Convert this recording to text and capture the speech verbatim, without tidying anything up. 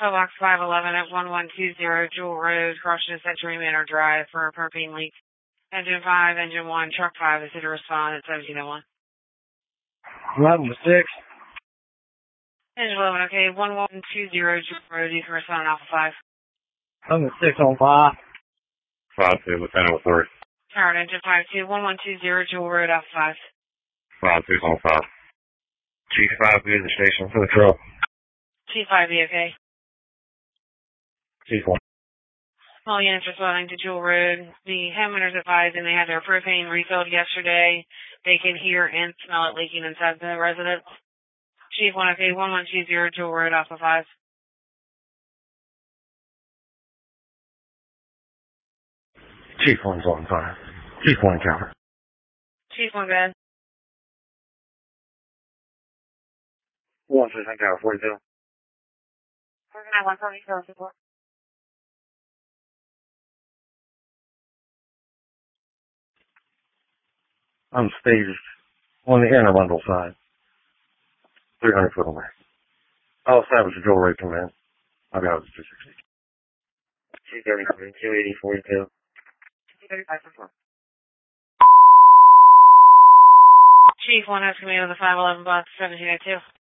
Box five eleven at one one two zero Jewel Road, crossing Century Manor Drive for a propane leak. Engine five, engine one, truck five is here to respond at seventeen oh one. eleven to six. Engine eleven, okay, one one two zero Jewel Road, you can respond Alpha five. eleven to six on five. five two, Lieutenant Authority. Tower engine five two, one one two zero Jewel Road, Alpha five. five six on five. Chief five B to the station for the truck. Chief five B, okay. Chief one. All units responding to Jewel Road. The homeowners advising they had their propane refilled yesterday. They can hear and smell it leaking inside the residence. Chief one, okay, one one two zero Jewel Road, Alpha five. Chief one's on fire. Chief one cover. Chief one, go ahead. One six tower forty-two. one forty-two, support. I'm staged on the inner bundle side. three hundred foot away. I'll establish a drill rate command. I'll be out at two sixty. two thirty-three, two eighty, forty-two. two thirty-five, support. Chief one has command of the five eleven box seventeen oh two.